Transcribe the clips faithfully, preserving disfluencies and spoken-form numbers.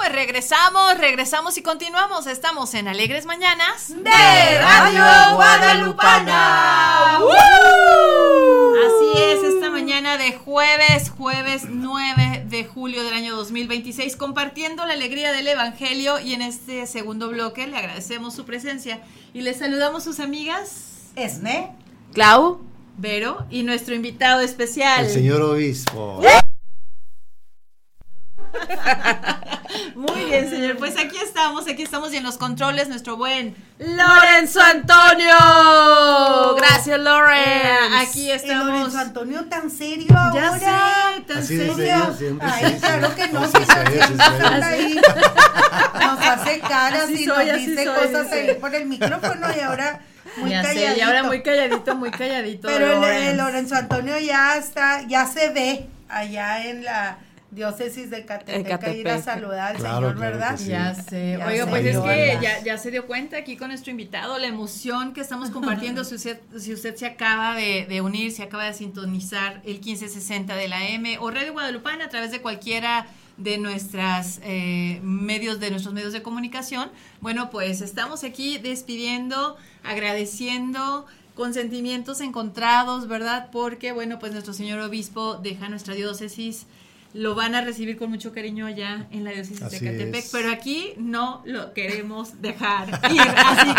pues regresamos, regresamos y continuamos. Estamos en Alegres Mañanas de Radio Guadalupana. ¡Uh! Así es, esta mañana de jueves, jueves nueve de julio del año dos mil veintiséis, compartiendo la alegría del Evangelio, y en este segundo bloque le agradecemos su presencia y le saludamos sus amigas Esme, Clau, Vero y nuestro invitado especial, el señor obispo. Muy bien, señor, pues aquí estamos, aquí estamos y en los controles nuestro buen Lorenzo Antonio. Gracias, Loren. Aquí estamos. El Lorenzo Antonio tan serio Ya ahora. sé, tan Así de serio. serio siempre. Ay, sí, claro sí. que no, No, si sí, serio, sí, nos serio. ahí, nos hace caras Así y soy, nos así dice soy, cosas dice. ahí por el micrófono y ahora muy Ya sé, calladito. y ahora muy calladito, muy calladito. Pero el, Lorenz. el Lorenzo Antonio ya está, ya se ve allá en la diócesis de Catepec, Ecatepec. ir a saludar al Claro, Señor, claro ¿verdad? que sí. Ya sé. Ya Oiga, sé, pues es yo, que ¿verdad? ya, ya se dio cuenta aquí con nuestro invitado la emoción que estamos compartiendo. Si usted, si usted se acaba de, de unir, se acaba de sintonizar el quince sesenta de la M o Radio Guadalupana a través de cualquiera de nuestras eh, medios, de nuestros medios de comunicación. Bueno, pues estamos aquí despidiendo, agradeciendo, con sentimientos encontrados, ¿verdad? Porque, bueno, pues nuestro señor obispo deja nuestra diócesis. Lo van a recibir con mucho cariño allá en la diócesis Así de Ecatepec, es. pero aquí no lo queremos dejar ir, así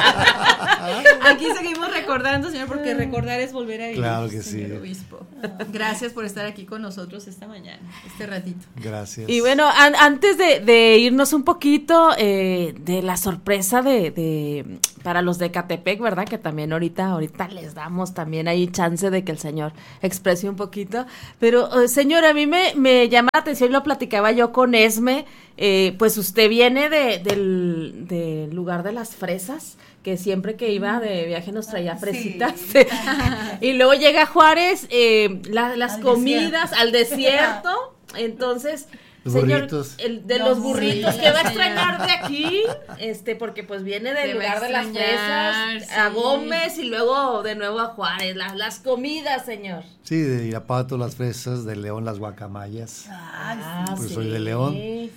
que aquí seguimos recordando, señor, porque recordar es volver a vivir. Claro que señor sí. obispo. Gracias por estar aquí con nosotros esta mañana, este ratito. Gracias. Y bueno, an- antes de, de irnos un poquito eh, de la sorpresa de, de para los de Ecatepec, ¿verdad? Que también ahorita, ahorita les damos también ahí chance de que el señor exprese un poquito. Pero, eh, señor, a mí me, me llama la atención, y lo platicaba yo con Esme, eh, pues usted viene de, del, del lugar de las fresas, que siempre que iba de viaje nos traía fresitas. Sí. Y luego llega a Juárez, eh, la- las Al comidas, al desierto. Entonces, Los señor, burritos. el de Los los burritos, sí, que va a señor. extrañar de aquí, este, porque pues viene del Te va a lugar de las extrañar, fresas a sí. Gómez y luego de nuevo a Juárez, las, las comidas, señor. Sí, de Irapato las fresas, de León las guacamayas, Ay, sí. Pues soy de León.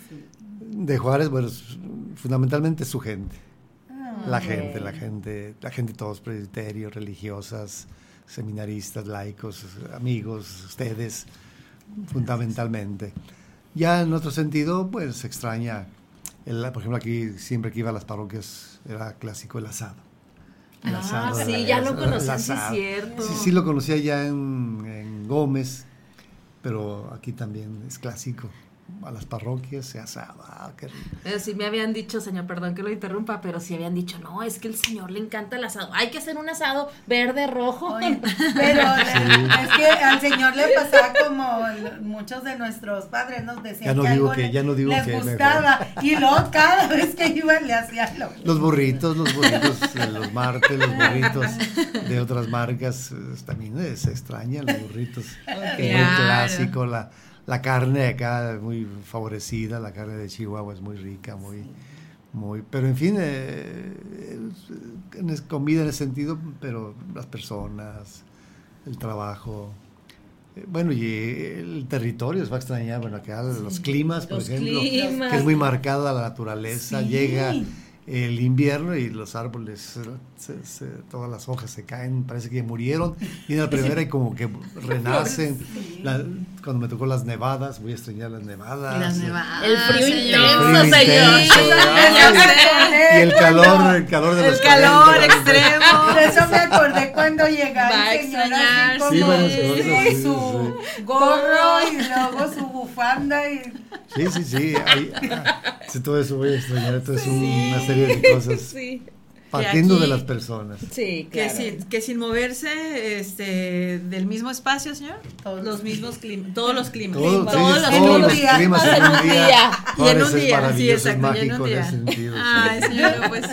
de Juárez, bueno, es fundamentalmente su gente. La gente, la gente, la gente, todos presbiterios, religiosas, seminaristas, laicos, amigos, ustedes, fundamentalmente. Ya en otro sentido, pues se extraña, el, por ejemplo, aquí siempre que iba a las parroquias era clásico el asado. El Ah, asado de sí, la- ya lo el conocían, sí es asado. cierto. Sí, sí lo conocía ya en, en Gómez, pero aquí también es clásico. A las parroquias se asaba, ah, qué rico. Pero sí me habían dicho, señor, perdón que lo interrumpa, pero sí habían dicho, no, es que el señor le encanta el asado. Hay que hacer un asado verde, rojo. Oye, pero le- es que al Señor le pasaba como el- muchos de nuestros padres nos decían Ya no que digo algo que- le- ya no digo les que gustaba y luego cada vez que iba le hacía lo Los burritos, los burritos de los martes, los burritos de otras marcas, eh, también eh, se extrañan los burritos. Es muy Claro. clásico, la, la carne de acá es muy favorecida, la carne de Chihuahua es muy rica, muy, muy, pero en fin, eh, es, es comida en ese sentido, pero las personas, el trabajo, eh, bueno, y el territorio se va a extrañar, bueno, acá los climas, por los ejemplo, climas. que es muy marcada la naturaleza, Sí. llega el invierno y los árboles, se- se- todas las hojas se caen, parece que murieron, viene la primavera y como que renacen. La- cuando me tocó las nevadas, voy a extrañar las nevadas. Las nevadas, El frío señor. intenso, El frío señor. intenso, Ay, y el calor, el calor de El los calor cuarenta, extremo. Por eso me acordé cuando llegaba Va a el señor extrañar, así como sí, varias sí, cosas, sí, su gorro y luego su bufanda y Sí, sí, sí, hay- sí, todo eso voy a extrañar, todo es una serie de cosas, Sí, partiendo aquí- de las personas. sí, Que, claro. sin, que sin moverse este, del mismo espacio, señor, Todos. los mismos climas, todos los climas, Todo- todos sí, los en todos un los día. climas en En un un día. día. Y en Juárez un es día, sí, maravilloso, exacto, es y en mágico un en día. ese sentido. sí. Ay, señor, pues.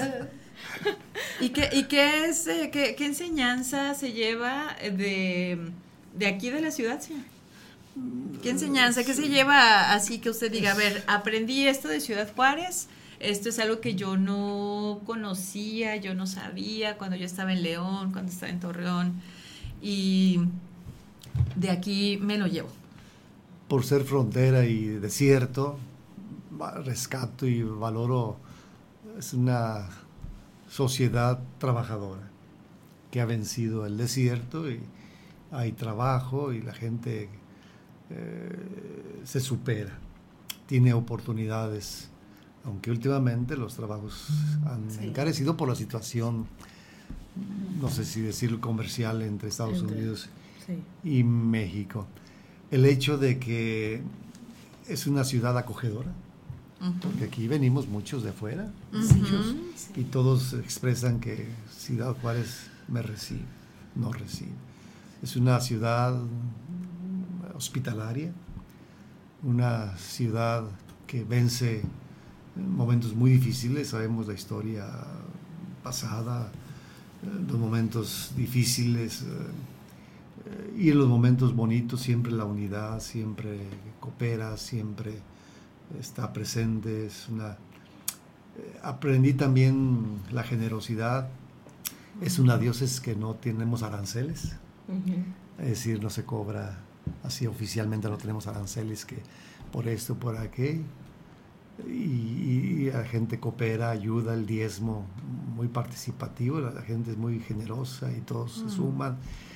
¿Y qué, y qué es, eh, qué, qué enseñanza se lleva de, de aquí de la ciudad, señor? ¿Qué enseñanza, qué se lleva así que usted diga, a ver, aprendí esto de Ciudad Juárez, esto es algo que yo no conocía, yo no sabía cuando yo estaba en León, cuando estaba en Torreón, y de aquí me lo llevo? Por ser frontera y desierto, rescato y valoro, es una sociedad trabajadora que ha vencido el desierto y hay trabajo y la gente eh, se supera, tiene oportunidades, aunque últimamente los trabajos han sí. encarecido por la situación, no sé si decirlo, comercial entre Estados entre, Unidos sí. y México. El hecho de que es una ciudad acogedora, uh-huh. porque aquí venimos muchos de fuera, uh-huh. muchos, sí. y todos expresan que Ciudad Juárez me recibe, no recibe. Es una ciudad hospitalaria, una ciudad que vence momentos muy difíciles, sabemos la historia pasada, los momentos difíciles, y en los momentos bonitos siempre la unidad, siempre coopera, siempre está presente. Es una, aprendí también la generosidad. Es una diócesis que no tenemos aranceles, uh-huh. es decir, no se cobra así oficialmente, no tenemos aranceles que por esto, por aquello, y, y la gente coopera, ayuda, el diezmo muy participativo, la, la gente es muy generosa y todos uh-huh. se suman.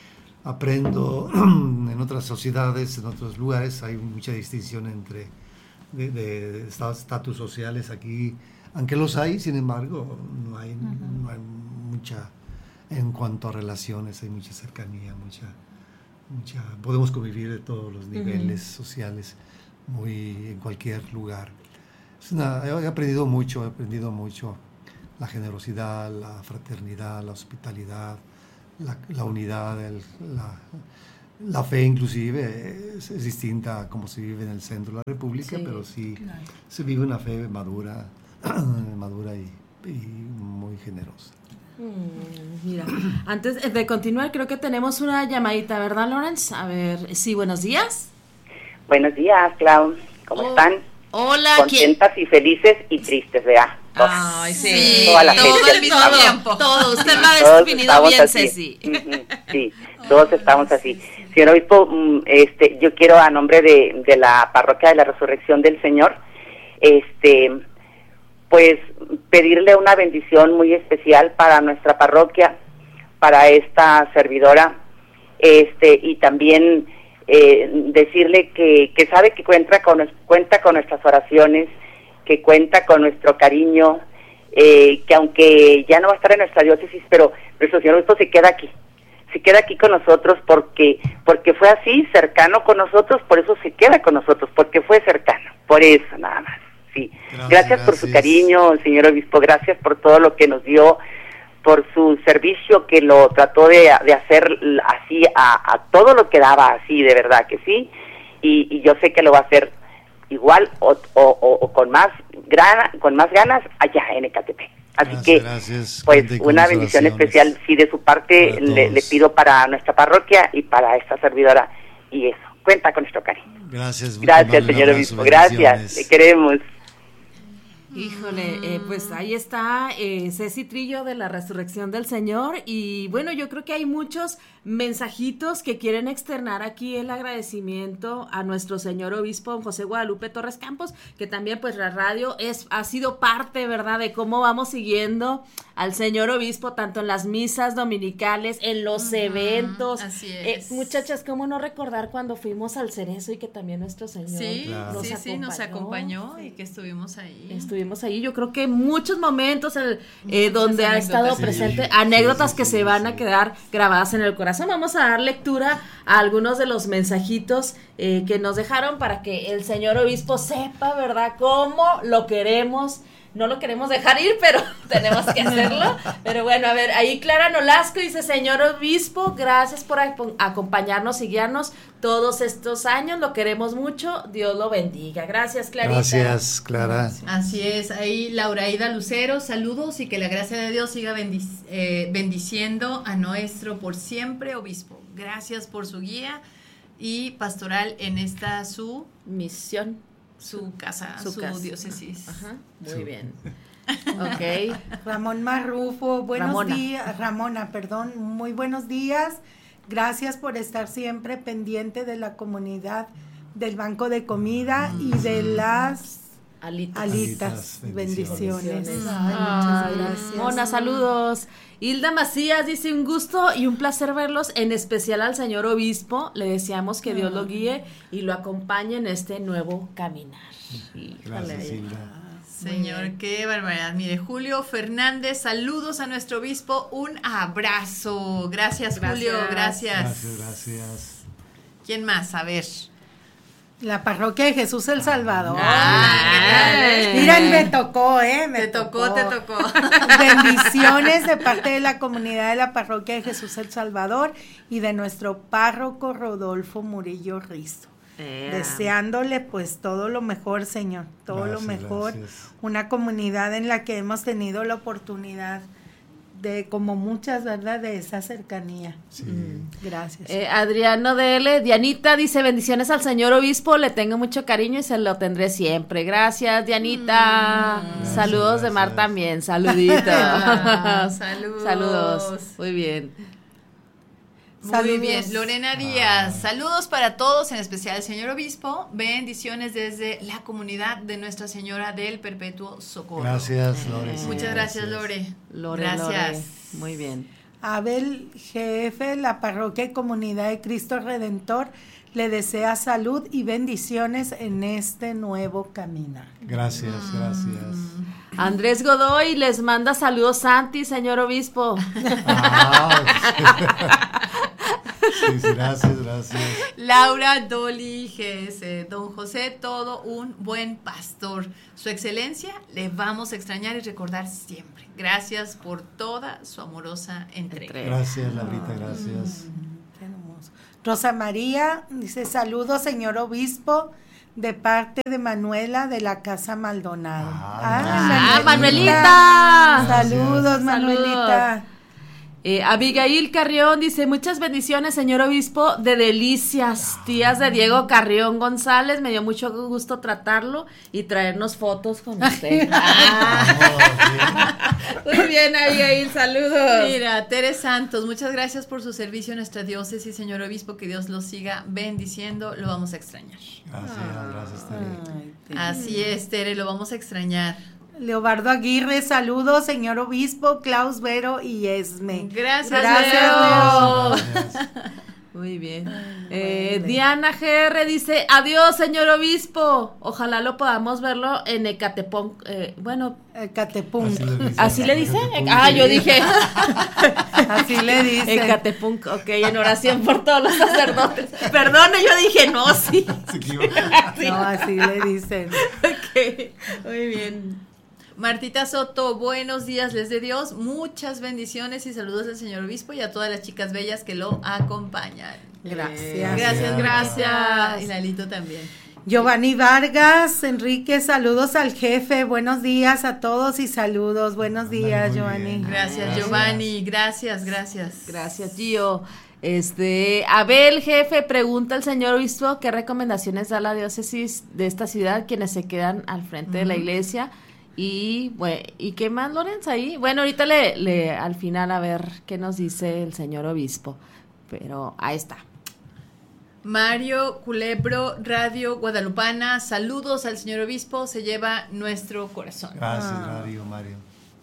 Aprendo en otras sociedades, en otros lugares, hay mucha distinción entre de, de, de estatus sociales. Aquí, aunque los hay, sin embargo, no hay, uh-huh. no hay mucha, en cuanto a relaciones, hay mucha cercanía, mucha, mucha, podemos convivir de todos los niveles uh-huh. sociales, muy en cualquier lugar. Es una, he aprendido mucho, he aprendido mucho la generosidad, la fraternidad, la hospitalidad, La, la unidad, el, la, la fe inclusive es, es distinta a como se vive en el centro de la República, sí, pero sí claro. se vive una fe madura, madura y, y muy generosa. Mm, mira, antes de continuar creo que tenemos una llamadita, ¿verdad, Lawrence? A ver, sí, buenos días. Buenos días, Clau, ¿cómo oh, están? Hola. Contentas ¿quién? Y felices y tristes, ¿verdad? Ay, sí, toda la todo gente el mismo tiempo. Todos, usted lo ha definido bien, Ceci. Sí, todos estamos así. Señor Obispo, este, yo quiero a nombre de, de la Parroquia de la Resurrección del Señor, este, pues pedirle una bendición muy especial para nuestra parroquia, para esta servidora, este, y también eh, decirle que, que sabe que cuenta con, cuenta con nuestras oraciones, que cuenta con nuestro cariño, eh, que aunque ya no va a estar en nuestra diócesis, pero nuestro señor obispo se queda aquí, se queda aquí con nosotros porque porque fue así, cercano con nosotros, por eso se queda con nosotros, porque fue cercano, por eso nada más, sí. Gracias, gracias por gracias. Su cariño, señor obispo, gracias por todo lo que nos dio, por su servicio que lo trató de, de hacer así, a, a todo lo que daba así, de verdad que sí, y, y yo sé que lo va a hacer igual o, o, o con más grana, con más ganas allá en Ecatepec. Así gracias, que, gracias, pues, una bendición especial, sí, de su parte le, le pido para nuestra parroquia y para esta servidora, y eso, cuenta con nuestro cariño. Gracias, gracias, señor obispo, gracias, le queremos. Híjole, eh, pues ahí está eh, Ceci Trillo de la Resurrección del Señor, y bueno, yo creo que hay muchos mensajitos que quieren externar aquí el agradecimiento a nuestro señor obispo don José Guadalupe Torres Campos, que también pues la radio es ha sido parte, ¿verdad?, de cómo vamos siguiendo al señor obispo tanto en las misas dominicales, en los uh-huh, eventos. Así es. Eh, muchachas, ¿cómo no recordar cuando fuimos al Cerezo y que también nuestro señor sí, nos sí, acompañó? Sí, nos acompañó y que estuvimos ahí. Estuvimos ahí, yo creo que muchos momentos el, eh, donde ha estado presente, sí, anécdotas sí, sí, que sí, se van sí. a quedar grabadas en el corazón. Vamos a dar lectura a algunos de los mensajitos eh, que nos dejaron para que el señor obispo sepa, ¿verdad?, cómo lo queremos. No lo queremos dejar ir, pero tenemos que hacerlo. Pero bueno, a ver, ahí Clara Nolasco dice: señor obispo, gracias por acompañarnos y guiarnos todos estos años, lo queremos mucho, Dios lo bendiga. Gracias, Clarita. Gracias, Clara. Así es, ahí Lauraida Lucero, saludos y que la gracia de Dios siga bendic- eh, bendiciendo a nuestro por siempre obispo. Gracias por su guía y pastoral en esta su misión. Su casa, su, su, su diócesis. Ajá, muy sí. bien. Ok. Ramón Marrufo, buenos Ramona. días. Ramona, perdón, muy buenos días. Gracias por estar siempre pendiente de la comunidad del Banco de Comida y de las Alitas. Alitas, bendiciones. Bendiciones. Ay, Ay, muchas gracias. Mona, saludos. Hilda Macías dice, un gusto y un placer verlos, en especial al señor obispo. Le deseamos que Dios lo guíe y lo acompañe en este nuevo caminar. Gracias, Hilda. Señor, qué barbaridad. Mire, Julio Fernández, saludos a nuestro obispo, un abrazo. Gracias, Gracias. Julio, gracias. Gracias, gracias. ¿Quién más? A ver. La parroquia de Jesús el Salvador. Ah, Miren, me tocó, ¿eh? Me Te tocó, te tocó. Bendiciones de parte de la comunidad de la parroquia de Jesús el Salvador y de nuestro párroco Rodolfo Murillo Rizo. Eh, Deseándole pues todo lo mejor, Señor, todo Gracias, lo mejor. gracias. Una comunidad en la que hemos tenido la oportunidad de, como muchas, ¿verdad?, de esa cercanía. Sí. Gracias. Eh, Adriano D L, Dianita dice, bendiciones al señor obispo, le tengo mucho cariño y se lo tendré siempre. Gracias, Dianita. Gracias, Saludos de Mar gracias. también, saluditos. Ah, saludos. Saludos, muy bien. Muy Saludos. bien, Lorena Díaz, Ah. saludos para todos, en especial al señor obispo, bendiciones desde la comunidad de Nuestra Señora del Perpetuo Socorro. Gracias, Lore. sí, Muchas gracias, Lore. Lore, Gracias. Lore, muy bien. Abel G F, la parroquia y comunidad de Cristo Redentor, le desea salud y bendiciones en este nuevo caminar. Gracias, gracias. Andrés Godoy les manda saludos Santi, señor obispo. Ah, sí, sí, gracias, gracias. Laura Dolly G S, don José, todo un buen pastor. Su excelencia, le vamos a extrañar y recordar siempre. Gracias por toda su amorosa entrega. Entrega. Gracias, Laurita, gracias. Qué hermoso. Rosa María dice, saludos, señor obispo, de parte de Manuela de la Casa Maldonado. Ah, Ah, Manuelita. Saludos, Saludos. Manuelita. Eh, Abigail Carrión dice, muchas bendiciones, señor obispo, de Delicias, tías de Diego Carrión González, me dio mucho gusto tratarlo y traernos fotos con usted. Ah, muy bien, Abigail, saludos. Mira, Tere Santos, muchas gracias por su servicio a nuestra diócesis, señor obispo, que Dios lo siga bendiciendo, lo vamos a extrañar. Gracias, gracias, Tere. Ay, te- Así es, Tere, lo vamos a extrañar. Leobardo Aguirre, saludos, señor obispo, Klaus, Vero y Esme. Gracias, Gracias, Leo. Gracias. Muy bien. Eh, Bueno. Diana G R dice, adiós, señor obispo. Ojalá lo podamos verlo en Ecatepón. Eh, bueno, Eh, Catepunk. Así le dice. ¿así le dice? Catepunk. Ah, yo dije. Así le dicen. Ecatepunk, ok, en oración por todos los sacerdotes. Perdone, yo dije, no, sí. Se equivocó. Sí. No, así le dicen. Ok, muy bien. Martita Soto, buenos días, les de Dios, muchas bendiciones y saludos al señor obispo y a todas las chicas bellas que lo acompañan. Gracias. Gracias, gracias. Gracias. Y Lalito también. Giovanni Vargas, Enrique, saludos al jefe, buenos días a todos y saludos, buenos Ándale, días, muy Giovanni. bien. Gracias, Gracias. Giovanni, gracias, gracias. Gracias, Gio. Este, Abel, jefe, pregunta al señor obispo qué recomendaciones da la diócesis de esta ciudad, quienes se quedan al frente de la iglesia. Y, bueno, ¿y qué más, Lorenz, ahí? Bueno, ahorita le, le, al final, a ver qué nos dice el señor obispo. Pero ahí está. Mario Culebro, Radio Guadalupana, saludos al señor obispo, se lleva nuestro corazón. Gracias, Ah. Mario, Mario.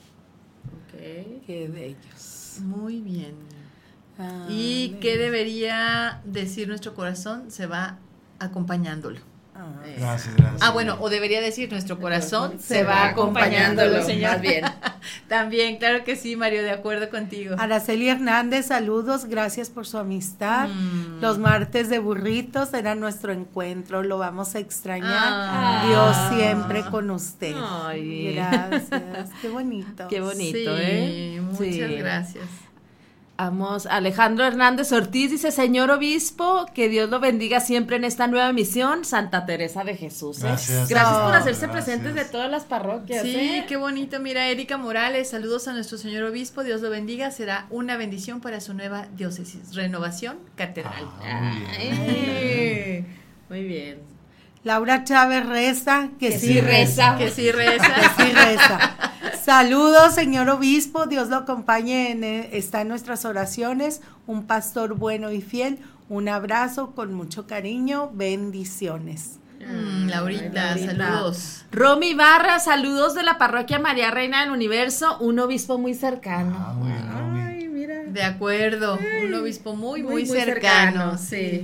Qué bellos. Muy bien. Ah, ¿Y bien. qué debería decir nuestro corazón? Se va acompañándolo. Ah. Gracias, gracias. Ah, bueno, o debería decir nuestro corazón se, se va va acompañándolo, acompañándolo, señor. más bien. También, claro que sí, Mario, de acuerdo contigo. Araceli Hernández, saludos, gracias por su amistad. Mm. Los martes de burritos será nuestro encuentro, lo vamos a extrañar. Ah. Dios siempre con usted. Ay. Gracias, qué bonito. Qué bonito, Sí, ¿eh? muchas Sí. gracias. Vamos, Alejandro Hernández Ortiz dice, señor obispo, que Dios lo bendiga siempre en esta nueva misión, Santa Teresa de Jesús. ¿eh? Gracias. Gracias por No, hacerse gracias. presentes de todas las parroquias. Sí, ¿eh? qué bonito. Mira, Erika Morales, saludos a nuestro señor obispo, Dios lo bendiga, será una bendición para su nueva diócesis, Renovación Catedral. Ah, muy bien. Ay, muy bien. Laura Chávez reza, que, Que sí sí reza. reza. Que sí reza. Que sí reza. Saludos, señor obispo, Dios lo acompañe, en, eh, está en nuestras oraciones, un pastor bueno y fiel, un abrazo con mucho cariño, bendiciones. Mm, Laurita, Laurita, saludos. Romy Barra, saludos de la parroquia María Reina del Universo, un obispo muy cercano. Ah, muy bien, Romy. Ay, mira. De acuerdo, un obispo muy, muy, Muy, muy cercano, cercano, sí.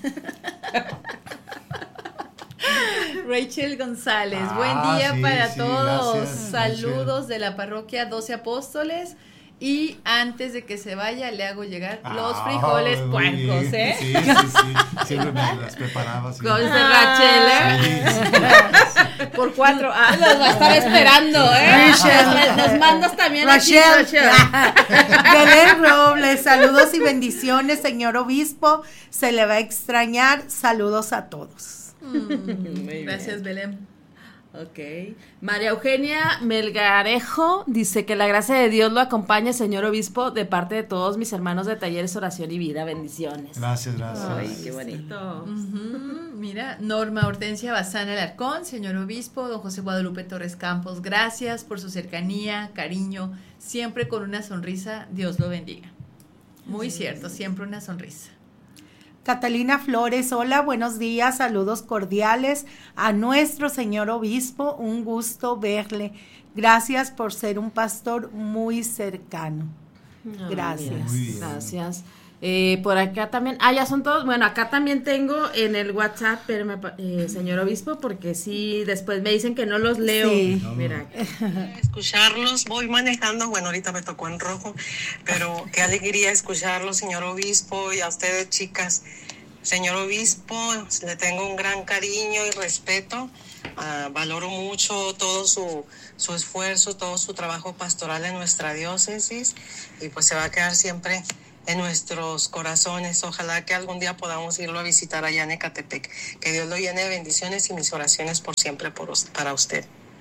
Rachel González, Ah, buen día sí, para sí, todos. gracias, Saludos Rachel. de la parroquia doce Apóstoles. Y antes de que se vaya, le hago llegar los Ah, frijoles muy puercos, bien. ¿eh? Sí, sí, sí. Siempre me las preparaba. Sí. Con Rachel, ¿eh? Sí, sí. Por cuatro. Ah, los va a estar esperando, ¿eh? Rachel. Nos mandas también Rachel. aquí, Rachel. Belén Robles, saludos y bendiciones, señor obispo. Se le va a extrañar. Saludos a todos. Mm, gracias, Belén. Ok. María Eugenia Melgarejo dice que la gracia de Dios lo acompañe, señor obispo, de parte de todos mis hermanos de Talleres Oración y Vida. Bendiciones. Gracias, gracias. Ay, qué bonito. Ujú, mira, Norma Hortensia Bazán Alarcón, señor obispo, don José Guadalupe Torres Campos, gracias por su cercanía, cariño, siempre con una sonrisa, Dios lo bendiga. Muy cierto, siempre una sonrisa. Catalina Flores, hola, buenos días, saludos cordiales a nuestro señor obispo, un gusto verle. Gracias por ser un pastor muy cercano. Gracias. Muy bien. Gracias. Eh, por acá también, ah, ya son todos, bueno, acá también tengo en el WhatsApp, pero me pa- eh, señor obispo, porque sí, después me dicen que no los leo. Sí. Mira, Escucharlos, voy manejando, bueno, ahorita me tocó en rojo, pero qué alegría escucharlos, señor obispo, y a ustedes, chicas. Señor obispo, le tengo un gran cariño y respeto, uh, valoro mucho todo su, su esfuerzo, todo su trabajo pastoral en nuestra diócesis, y pues se va a quedar siempre en nuestros corazones. Ojalá que algún día podamos irlo a visitar allá en Ecatepec. Que Dios lo llene de bendiciones y mis oraciones por siempre por, para usted.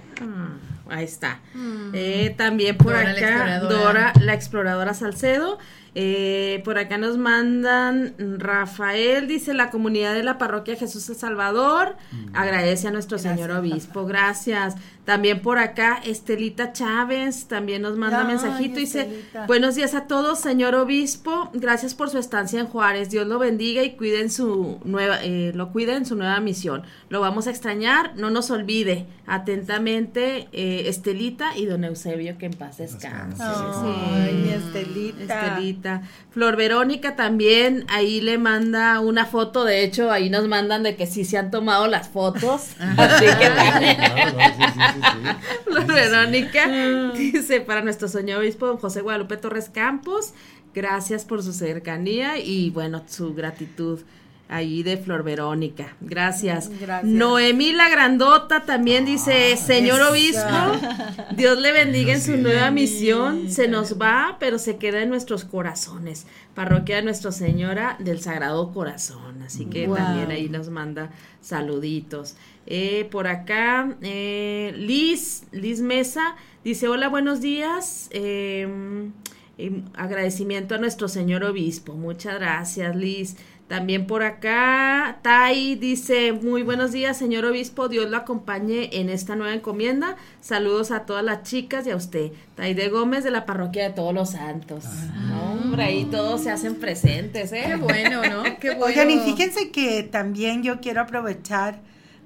mm, ahí está. Eh, también por Dora la acá, exploradora. Dora, la exploradora Salcedo. Eh, por acá nos mandan Rafael, dice la comunidad de la parroquia Jesús el Salvador, agradece a nuestro señor obispo, gracias. También por acá Estelita Chávez también nos manda Ay, mensajito, dice Estelita. buenos días a todos, señor obispo, gracias por su estancia en Juárez, Dios lo bendiga y cuiden su nueva, eh, lo cuide en su nueva misión, lo vamos a extrañar, no nos olvide, atentamente eh, Estelita y don Eusebio, que en paz descanse. Ay, mi Sí. Estelita. Estelita. Flor Verónica también, ahí le manda una foto, de hecho ahí nos mandan de que sí se han tomado las fotos, así que también. Claro, claro, sí, sí, sí, sí. Flor Verónica dice para nuestro señor obispo don José Guadalupe Torres Campos, gracias por su cercanía y bueno, su gratitud. Ahí de Flor Verónica, gracias. Gracias. Noemí la Grandota también dice, señor eso. obispo, Dios le bendiga en su Dios nueva sí. misión, se nos va, pero se queda en nuestros corazones. Parroquia de Nuestra Señora del Sagrado Corazón, así que Wow. también ahí nos manda saluditos. Eh, por acá, eh, Liz, Liz Mesa dice, hola, buenos días, eh, eh, agradecimiento a nuestro señor obispo, muchas gracias, Liz. También por acá, Tai dice, muy buenos días, señor obispo, Dios lo acompañe en esta nueva encomienda. Saludos a todas las chicas y a usted. Tai de Gómez de la parroquia de Todos los Santos. No, hombre, ahí todos se hacen presentes, ¿eh? Qué bueno, ¿no? Qué bueno. Oigan, y fíjense que también yo quiero aprovechar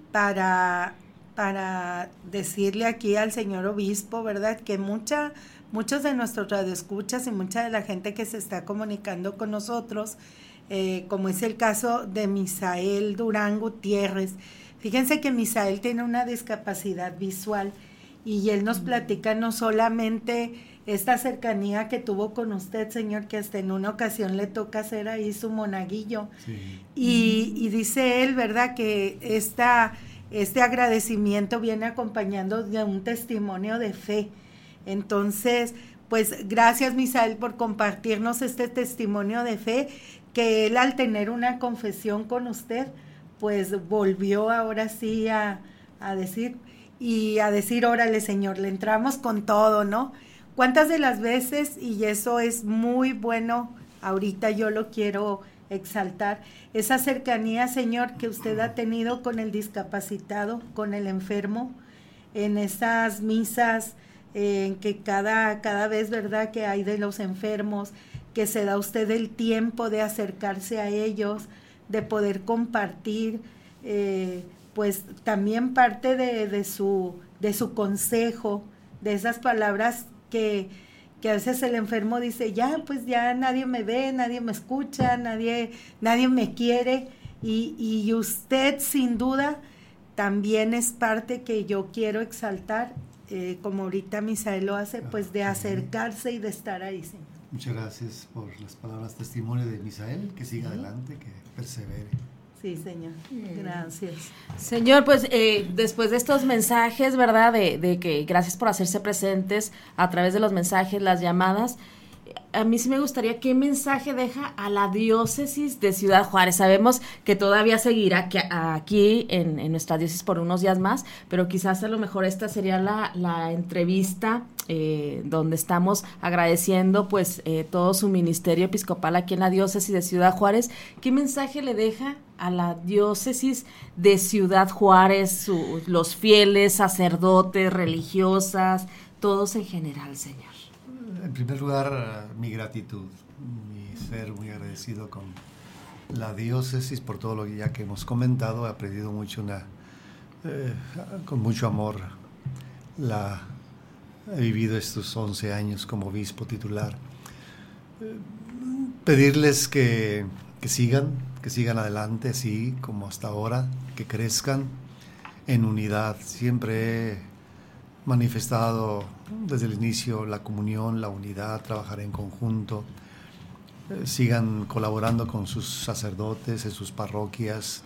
para, para decirle aquí al señor obispo, ¿verdad? Que mucha, muchos de nuestros radioescuchas y mucha de la gente que se está comunicando con nosotros, eh, como es el caso de Misael Durán Gutiérrez. Fíjense que Misael tiene una discapacidad visual y él nos platica no solamente esta cercanía que tuvo con usted, señor, que hasta en una ocasión le toca hacer ahí su monaguillo. Sí. Y, y dice él, ¿verdad?, que esta, este agradecimiento viene acompañando de un testimonio de fe. Entonces, pues gracias, Misael, por compartirnos este testimonio de fe, que él al tener una confesión con usted, pues volvió ahora sí a, a decir, y a decir, órale, Señor, le entramos con todo, ¿no? ¿Cuántas de las veces, y eso es muy bueno, ahorita yo lo quiero exaltar, esa cercanía, Señor, que usted ha tenido con el discapacitado, con el enfermo, en esas misas eh, en que cada, cada vez, ¿verdad?, que hay de los enfermos, que se da usted el tiempo de acercarse a ellos, de poder compartir, eh, pues también parte de, de, su, de su consejo, de esas palabras que, que a veces el enfermo dice, ya, pues ya nadie me ve, nadie me escucha, nadie, nadie me quiere, y, y usted sin duda también es parte que yo quiero exaltar, eh, como ahorita Misael lo hace, pues de acercarse y de estar ahí, Señor. Muchas gracias por las palabras testimonio de Misael, que siga adelante, que persevere. Sí, Señor, gracias. Señor, pues eh, después de estos mensajes, ¿verdad? De, de que gracias por hacerse presentes a través de los mensajes, las llamadas. A mí sí me gustaría, ¿qué mensaje deja a la diócesis de Ciudad Juárez? Sabemos que todavía seguirá aquí, aquí en, en nuestra diócesis por unos días más, pero quizás a lo mejor esta sería la, la entrevista eh, donde estamos agradeciendo pues eh, todo su ministerio episcopal aquí en la diócesis de Ciudad Juárez. ¿Qué mensaje le deja a la diócesis de Ciudad Juárez, su, los fieles, sacerdotes, religiosas, todos en general, Señor? En primer lugar, mi gratitud, mi ser muy agradecido con la diócesis por todo lo que ya que hemos comentado. He aprendido mucho, una, eh, con mucho amor, la, he vivido estos once años como obispo titular. Eh, pedirles que, que sigan, que sigan adelante, así como hasta ahora, que crezcan en unidad. Siempre he manifestado desde el inicio la comunión, la unidad, trabajar en conjunto, eh, sigan colaborando con sus sacerdotes en sus parroquias,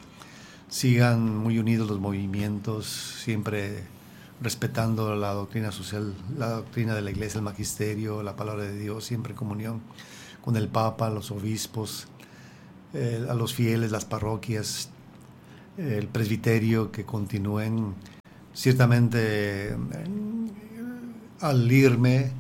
sigan muy unidos los movimientos, siempre respetando la doctrina social, la doctrina de la Iglesia, el magisterio, la palabra de Dios, siempre en comunión con el Papa, los obispos, eh, a los fieles, las parroquias, eh, el presbiterio, que continúen. Ciertamente, eh, al irme, eh,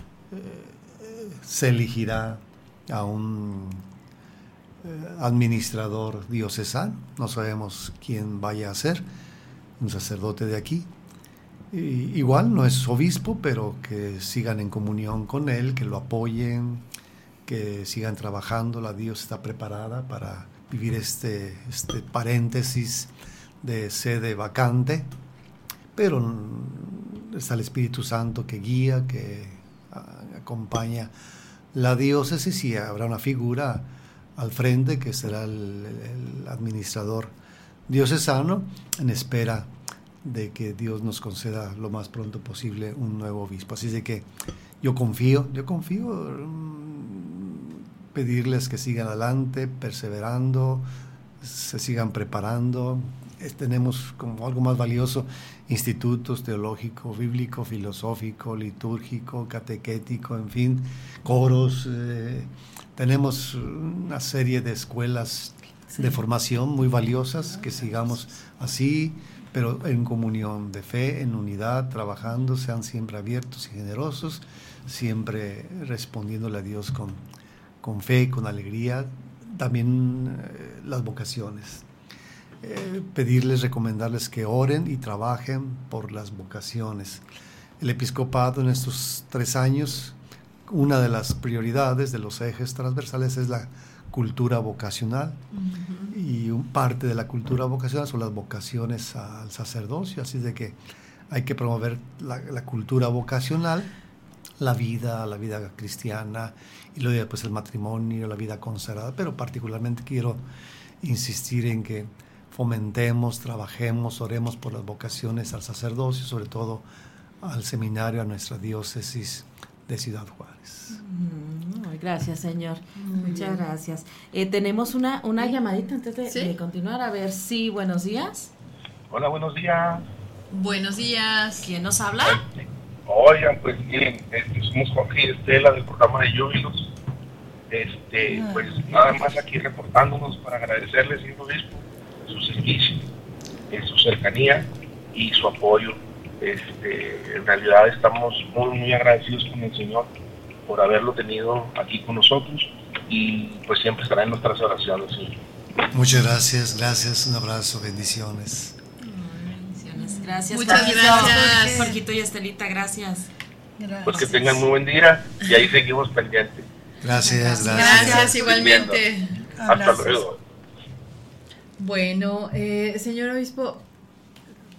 se elegirá a un eh, administrador diocesano. No sabemos quién vaya a ser, un sacerdote de aquí. Y, igual no es obispo, pero que sigan en comunión con él, que lo apoyen, que sigan trabajando. La diócesis está preparada para vivir este, este paréntesis de sede vacante. Pero está el Espíritu Santo que guía, que acompaña la diócesis, y habrá una figura al frente que será el, el administrador diocesano, en espera de que Dios nos conceda lo más pronto posible un nuevo obispo. Así de que yo confío, yo confío, pedirles que sigan adelante, perseverando, se sigan preparando. Tenemos como algo más valioso institutos teológico, bíblico, filosófico, litúrgico, catequético, en fin, coros. Eh, tenemos una serie de escuelas sí. de formación muy valiosas, que sigamos así, pero en comunión de fe, en unidad, trabajando, sean siempre abiertos y generosos, siempre respondiéndole a Dios con, con fe, con alegría. También eh, las vocaciones. Eh, pedirles, recomendarles que oren y trabajen por las vocaciones. El episcopado en estos tres años, una de las prioridades de los ejes transversales es la cultura vocacional, uh-huh. y un parte de la cultura vocacional son las vocaciones al sacerdocio, así de que hay que promover la, la cultura vocacional, la vida, la vida cristiana, y luego pues el matrimonio, la vida consagrada, pero particularmente quiero insistir en que fomentemos, trabajemos, oremos por las vocaciones al sacerdocio, sobre todo al seminario, a nuestra diócesis de Ciudad Juárez. Mm, gracias, señor. Muy Muchas bien. gracias. Eh, tenemos una, una llamadita antes de, ¿Sí? de continuar. A ver, sí, buenos días. Hola, buenos días. Buenos días. ¿Quién nos habla? Oigan, pues miren, este, somos Jorge y Estela del programa de Júbilos. Este, ah. Pues nada más aquí reportándonos para agradecerles, señor obispo, su servicio, eh, su cercanía y su apoyo. Este, en realidad estamos muy muy agradecidos con el Señor por haberlo tenido aquí con nosotros, y pues siempre estará en nuestras oraciones, ¿sí? Muchas gracias, gracias, un abrazo, bendiciones. Bendiciones, gracias. Muchas Jorgito, gracias. Jorgito y Estelita, gracias. gracias. Pues que tengan muy buen día y ahí seguimos pendientes. Gracias, gracias. Gracias, igualmente. Hasta luego. Bueno, eh, señor obispo,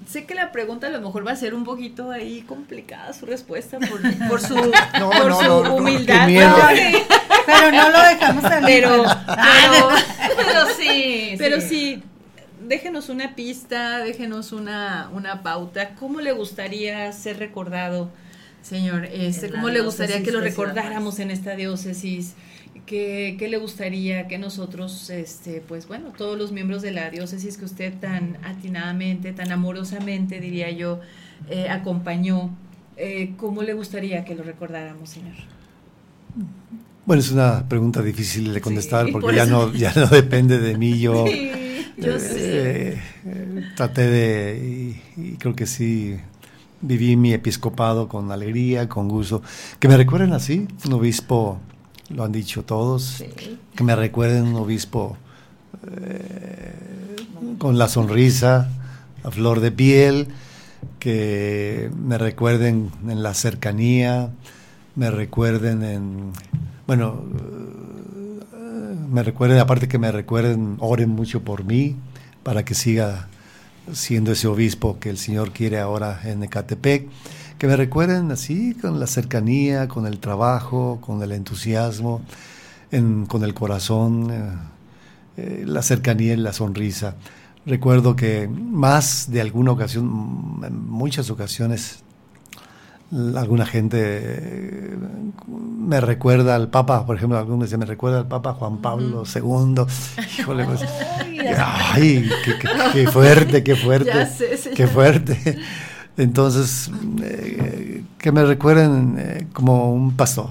sé que la pregunta a lo mejor va a ser un poquito ahí complicada su respuesta por, por su, No, por no, su no, no, humildad. qué miedo. No, sí, Pero no lo dejamos salir. pero, Ah, pero, Pero sí, pero sí, déjenos una pista, déjenos una, una pauta. ¿Cómo le gustaría ser recordado, señor? Este, En la ¿Cómo le gustaría diócesis que lo de Ciudad recordáramos en esta diócesis? ¿Qué, qué le gustaría que nosotros, este, pues bueno, todos los miembros de la diócesis que usted tan atinadamente, tan amorosamente, diría yo, eh, acompañó, eh, ¿cómo le gustaría que lo recordáramos, señor? Bueno, es una pregunta difícil de contestar Sí, porque por ya eso. no, ya no depende de mí. Yo, Sí, yo eh, sé. eh, traté de, y, y creo que sí, viví mi episcopado con alegría, con gusto. Que me recuerden así, un obispo, lo han dicho todos, Sí. que me recuerden un obispo eh, con la sonrisa, a flor de piel, que me recuerden en la cercanía, me recuerden en, bueno, eh, me recuerden, aparte que me recuerden, oren mucho por mí, para que siga siendo ese obispo que el Señor quiere ahora en Ecatepec, que me recuerden así, con la cercanía, con el trabajo, con el entusiasmo, en, con el corazón, eh, eh, la cercanía y la sonrisa. Recuerdo que más de alguna ocasión, en muchas ocasiones, alguna gente eh, me recuerda al Papa, por ejemplo, algunos dicen, me recuerda al Papa Juan Pablo uh-huh. segundo. Híjole, pues, ay, qué, qué, qué fuerte, qué fuerte, Ya sé, señor. qué fuerte. Entonces, eh, que me recuerden eh, como un pastor,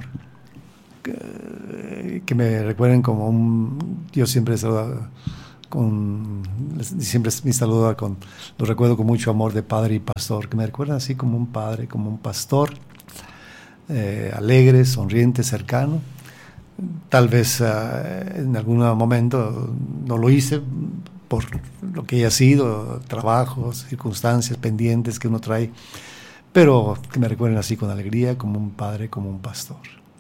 que, que me recuerden como un, yo siempre saludo con, siempre mi saludo con, lo recuerdo con mucho amor de padre y pastor, que me recuerden así como un padre, como un pastor, eh, alegre, sonriente, cercano. Tal vez uh, en algún momento no lo hice por lo que haya sido, trabajos, circunstancias pendientes que uno trae, pero que me recuerden así con alegría, como un padre, como un pastor.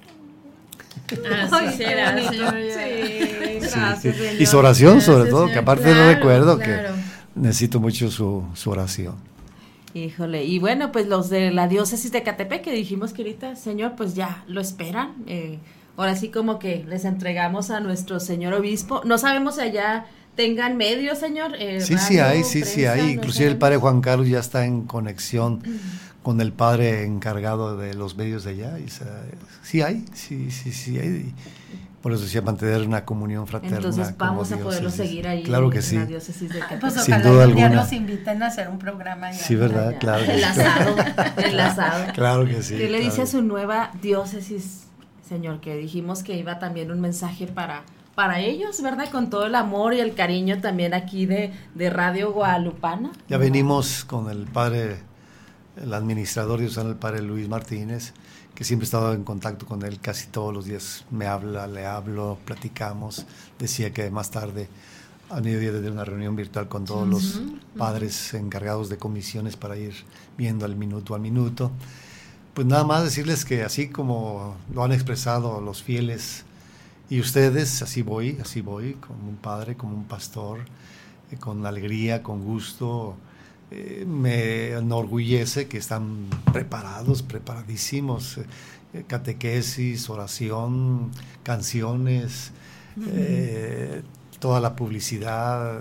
Así será, señor. Sí, gracias, sí, sí. Y su oración, Gracias, sobre todo, señor. que aparte Claro, lo recuerdo, claro. que necesito mucho su, su oración. Híjole, y bueno, pues los de la diócesis de Ecatepec, que dijimos que ahorita, señor, pues ya lo esperan. Eh, ahora sí como que les entregamos a nuestro señor obispo. No sabemos si allá tengan medios, señor. Eh, sí, radio, sí hay, sí, prensa, sí hay. no Inclusive sabemos. el padre Juan Carlos ya está en conexión con el padre encargado de los medios de allá. Y, o sea, sí hay, sí, sí, sí hay. Por eso decía mantener una comunión fraterna. Entonces vamos a como poderlo diócesis. seguir ahí Claro que en sí. la diócesis de Ecatepec. Pues Sin ojalá duda un día alguna. nos inviten a hacer un programa ya. Sí, ¿verdad? Ya, Claro que sí. enlazado, enlazado. Claro que sí. ¿Qué le claro. dice a su nueva diócesis, señor? Que dijimos que iba también un mensaje para, para ellos, ¿verdad? Con todo el amor y el cariño también aquí de, de Radio Guadalupana. Ya venimos con el padre, el administrador diocesano, el padre Luis Martínez, que siempre he estado en contacto con él casi todos los días. Me habla, le hablo, platicamos. Decía que más tarde a mediodía de una reunión virtual con todos uh-huh, los uh-huh. padres encargados de comisiones para ir viendo al minuto a minuto. Pues nada más decirles que así como lo han expresado los fieles y ustedes, así voy, así voy, como un padre, como un pastor, eh, con alegría, con gusto. Eh, me enorgullece que están preparados, preparadísimos, eh, catequesis, oración, canciones, uh-huh. eh, toda la publicidad.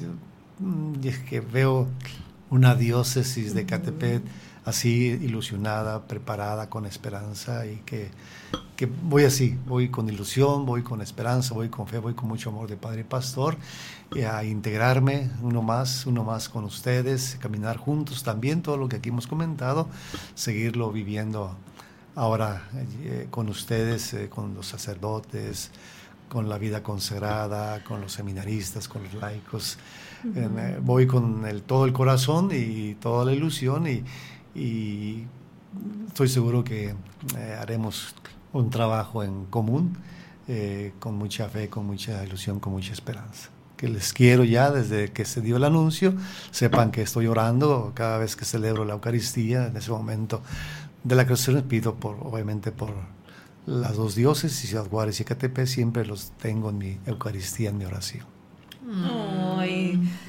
Y es que veo una diócesis de Ecatepec uh-huh. así ilusionada, preparada, con esperanza, y que, que voy así, voy con ilusión, voy con esperanza, voy con fe, voy con mucho amor de padre y pastor, y a integrarme uno más, uno más con ustedes, caminar juntos también, todo lo que aquí hemos comentado, seguirlo viviendo ahora eh, con ustedes, eh, con los sacerdotes, con la vida consagrada, con los seminaristas, con los laicos. Uh-huh. eh, voy con el, todo el corazón y toda la ilusión, y, y estoy seguro que eh, haremos un trabajo en común, eh, con mucha fe, con mucha ilusión, con mucha esperanza. Que les quiero ya desde que se dio el anuncio, sepan que estoy orando cada vez que celebro la Eucaristía. En ese momento de la creación pido por, obviamente por las dos diócesis, Ciudad Juárez y Ecatepec, siempre los tengo en mi Eucaristía, en mi oración. Ay,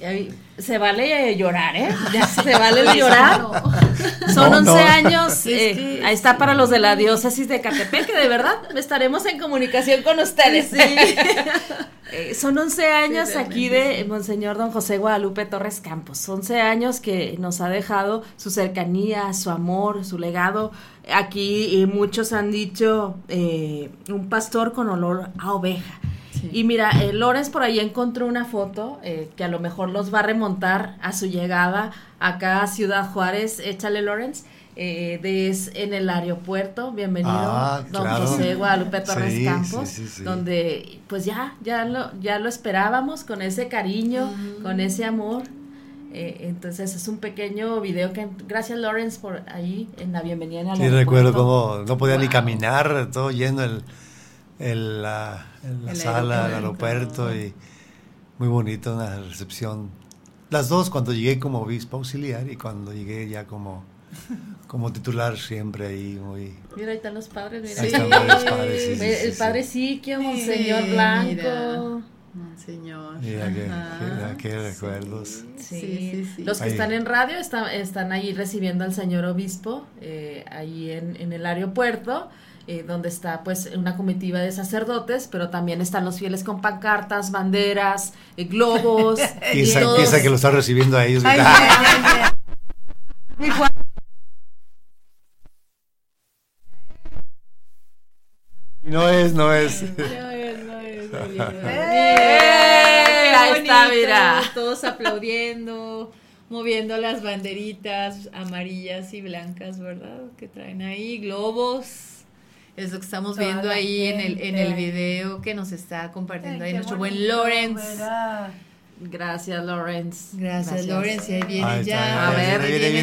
Se vale llorar, ¿eh? Ya se vale llorar. Son No, once no. años. eh, Es que ahí está para los de la diócesis de Ecatepec, que de verdad estaremos en comunicación con ustedes. Eh, son once años Sí, aquí realmente de Monseñor Don José Guadalupe Torres Campos. once años que nos ha dejado su cercanía, su amor, su legado. Aquí eh, muchos han dicho eh, un pastor con olor a oveja. Sí. Y mira, eh, Lorenz por ahí encontró una foto eh, que a lo mejor los va a remontar a su llegada acá a Ciudad Juárez. Échale, Lorenz. Eh, de, es en el aeropuerto. Bienvenido, Ah, Don claro. José Guadalupe Torres Sí, Campos, sí, sí, sí. donde pues ya, ya lo, ya lo esperábamos con ese cariño, Mm. con ese amor. Eh, entonces es un pequeño video que, gracias Lorenz por ahí en la bienvenida en el Sí, aeropuerto. recuerdo cómo no podía ni Wow. caminar, todo lleno el, el, la, en la El sala, el aeropuerto. aeropuerto, y muy bonito, una recepción. Las dos, cuando llegué como obispo auxiliar y cuando llegué ya como, como titular, siempre ahí muy... Mira, ahí están los padres, mira. Ahí están los padres, sí, sí, Ve, sí, el sí. padre Siquio, Monseñor Sí, Blanco. mira. Monseñor. Mira qué, Ajá. qué, qué recuerdos. Sí. Sí, sí, sí. Los que Ahí. están en radio están, están ahí recibiendo al señor obispo, eh, ahí en, en el aeropuerto, eh, donde está pues una comitiva de sacerdotes, pero también están los fieles con pancartas, banderas, eh, globos. Piensa, todos- piensa que lo está recibiendo a ellos. Ay, ¡Ah! ay, ay, ay. Mi Juan- No es, no es. No es, no es, no es. ¡Eh! Ahí está, Bonito, mira. Todos aplaudiendo, moviendo las banderitas amarillas y blancas, ¿verdad? Que traen ahí, globos. Es lo que estamos Toda viendo la ahí en el, en el gente. video que nos está compartiendo Ay, ahí qué nuestro buen bonito, Lawrence. ¿verdad? Gracias, Lawrence. Gracias, Lawrence. Y ahí viene Ahí está, ya. A ver, viene, viene, viene